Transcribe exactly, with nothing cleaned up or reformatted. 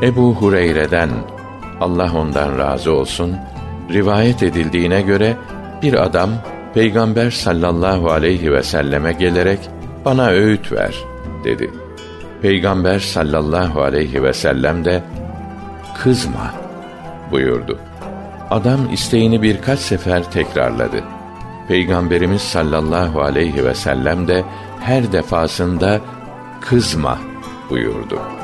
Ebu Hureyre'den, Allah ondan razı olsun, rivayet edildiğine göre bir adam Peygamber sallallahu aleyhi ve selleme gelerek bana öğüt ver dedi. Peygamber sallallahu aleyhi ve sellem de kızma buyurdu. Adam isteğini birkaç sefer tekrarladı. Peygamberimiz sallallahu aleyhi ve sellem de her defasında kızma buyurdu.